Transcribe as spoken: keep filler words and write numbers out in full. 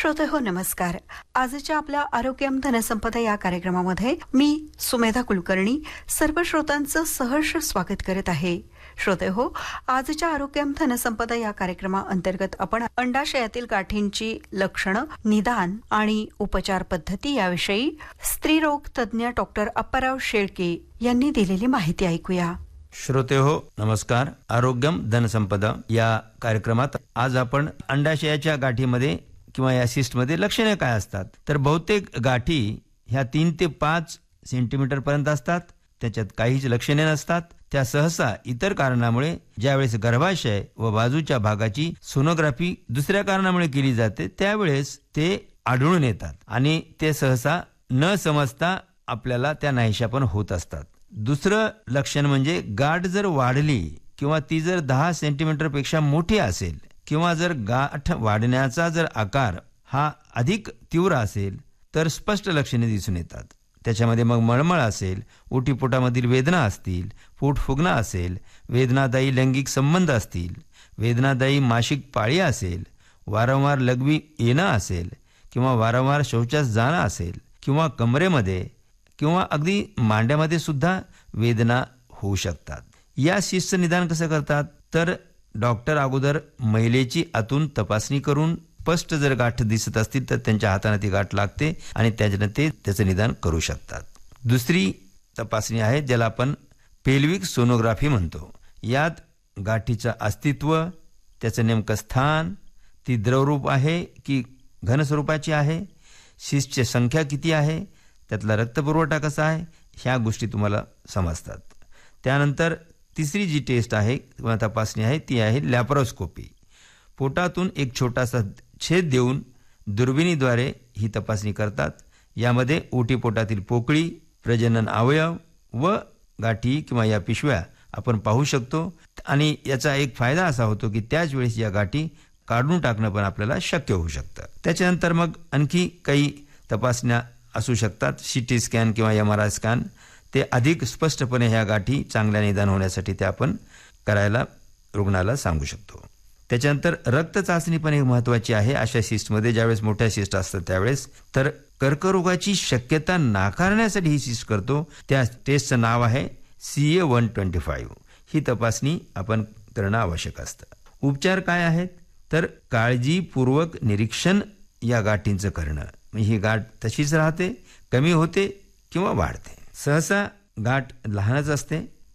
श्रोते हो नमस्कार. आजच्या आपल्या आरोग्यम धनसंपदा या कार्यक्रमामध्ये मी सुमेधा कुलकर्णी सर्व श्रोतांचं सहर्ष स्वागत करत आहे. श्रोते हो, आजच्या आरोग्यम धनसंपदा या कार्यक्रमाअंतर्गत आपण अंडाशयातील गाठींची लक्षणं, निदान आणि उपचार पद्धती याविषयी स्त्रीरोग तज्ज्ञ डॉक्टर अप्पाराव शेळके यांनी दिलेली माहिती ऐकूया. श्रोते हो नमस्कार. आरोग्यम धनसंपदा या कार्यक्रमात आज आपण अंडाशयाच्या गाठीमध्ये किंवा या सिस्टमध्ये लक्षणे काय असतात, तर बहुतेक गाठी ह्या तीन ते पाच सेंटीमीटर पर्यंत असतात. त्याच्यात काहीच लक्षणे नसतात. त्या सहसा इतर कारणामुळे ज्यावेळेस गर्भाशय व बाजूच्या भागाची सोनोग्राफी दुसऱ्या कारणामुळे केली जाते त्यावेळेस ते आढळून येतात आणि ते सहसा न समजता आपल्याला त्या नाहीशा पण होत असतात. दुसरं लक्षण म्हणजे गाठ जर वाढली किंवा ती जर दहा सेंटीमीटर पेक्षा मोठी असेल किंवा जर गाठ वाढण्याचा जर आकार हा अधिक तीव्र असेल तर स्पष्ट लक्षणे दिसून येतात. त्याच्यामध्ये मग मळमळ असेल, ओटीपोटामधील वेदना असतील, पोट फुगणं असेल, वेदनादायी लैंगिक संबंध असतील, वेदनादायी मासिक पाळी असेल, वारंवार लघवी येणं असेल किंवा वारंवार शौचास जाणं असेल किंवा कमरेमध्ये किंवा अगदी मांड्यामध्ये सुद्धा वेदना होऊ शकतात. या सिस्टचं निदान कसं करतात, तर डॉक्टर अगोदर महिलेची आतून तपासणी करून स्पष्ट जर गाठ दिसत असतील तर त्यांच्या हाताने ती गाठ लागते आणि त्याच्याने ते त्याचं निदान करू शकतात. दुसरी तपासणी आहे ज्याला आपण पेल्विक सोनोग्राफी म्हणतो. यात गाठीचं अस्तित्व, त्याचं नेमकं स्थान, ती द्रवरूप आहे की घन स्वरूपाची आहे, सिस्टची संख्या किती आहे, त्यातला रक्तपुरवठा कसा आहे, ह्या गोष्टी तुम्हाला समजतात. त्यानंतर तिसरी जी टेस्ट आहे किंवा तपासणी आहे ती आहे लॅप्रोस्कोपी. पोटातून एक छोटासा छेद देऊन दुर्बिणीद्वारे ही तपासणी करतात. यामध्ये ओटीपोटातील पोकळी, प्रजनन अवयव व गाठी किंवा या पिशव्या आपण पाहू शकतो आणि याचा एक फायदा असा होतो की त्याच वेळेस या गाठी काढून टाकणं पण आपल्याला शक्य होऊ शकतं. त्याच्यानंतर मग आणखी काही तपासण्या असू शकतात. सिटी स्कॅन किंवा एम आर आय स्कॅन, ते अधिक स्पष्टपणे ह्या गाठी चांगल्या निदान होण्यासाठी ते आपण करायला रुग्णाला सांगू शकतो. त्याच्यानंतर रक्त चाचणी पण एक महत्त्वाची आहे अशा सिस्टमध्ये. ज्यावेळेस मोठ्या सिस्ट असतात त्यावेळेस तर कर्करोगाची शक्यता नाकारण्यासाठी ही सिस्ट करतो. त्या टेस्टचं नाव आहे सी ए वन ट्वेंटी फाईव्ह. ही तपासणी आपण करणं आवश्यक असतं. उपचार काय आहेत, तर काळजीपूर्वक निरीक्षण या गाठींचं करणं. ही गाठ तशीच राहते, कमी होते किंवा वाढते. सहसा गाठ लहानच असते